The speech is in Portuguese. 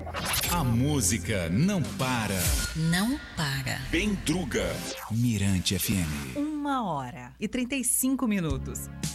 A música não para. Não para. Bem Druga. Mirante FM. 1h35.